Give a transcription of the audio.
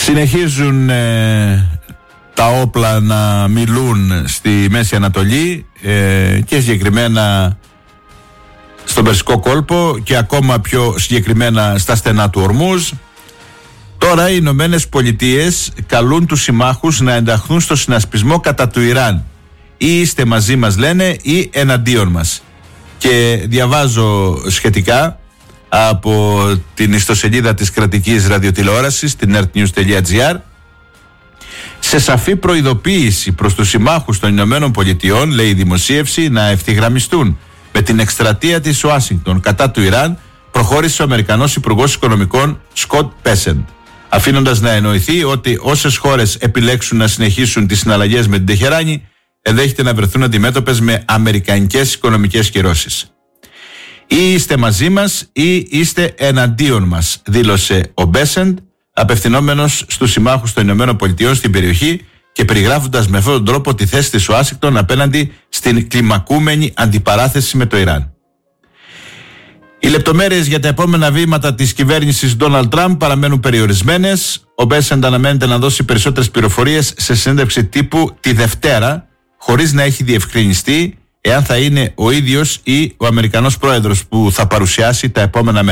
Συνεχίζουν τα όπλα να μιλούν στη Μέση Ανατολή και συγκεκριμένα στον Περσικό κόλπο και ακόμα πιο συγκεκριμένα στα στενά του Ορμούζ. Τώρα οι Ηνωμένες Πολιτείες καλούν τους συμμάχους να ενταχθούν στο συνασπισμό κατά του Ιράν. Ή είστε μαζί μας, λένε, ή εναντίον μας. Και διαβάζω σχετικά από την ιστοσελίδα της κρατικής ραδιοτηλεόρασης, την earthnews.gr, σε σαφή προειδοποίηση προς τους συμμάχους των Ηνωμένων Πολιτειών, λέει η δημοσίευση, να ευθυγραμμιστούν με την εκστρατεία της Ουάσιγκτον κατά του Ιράν, προχώρησε ο Αμερικανός Υπουργός Οικονομικών Σκοτ Μπέσεντ, αφήνοντας να εννοηθεί ότι όσες χώρες επιλέξουν να συνεχίσουν τις συναλλαγές με την Τεχεράνη, ενδέχεται να βρεθούν αντιμέτωπες με αμερικανικές οικονομικές κυρώσεις. Ή είστε μαζί μας ή είστε εναντίον μας, δήλωσε ο Μπέσεντ, απευθυνόμενος στους συμμάχους των Ηνωμένων Πολιτειών στην περιοχή και περιγράφοντας με αυτόν τον τρόπο τη θέση της Ουάσιγκτον απέναντι στην κλιμακούμενη αντιπαράθεση με το Ιράν. Οι λεπτομέρειες για τα επόμενα βήματα της κυβέρνησης Ντόναλντ Τραμπ παραμένουν περιορισμένες. Ο Μπέσεντ αναμένεται να δώσει περισσότερες πληροφορίες σε συνέντευξη τύπου τη Δευτέρα, χωρίς να έχει διευκρινιστεί εάν θα είναι ο ίδιος ή ο Αμερικανός πρόεδρος που θα παρουσιάσει τα επόμενα μέρη.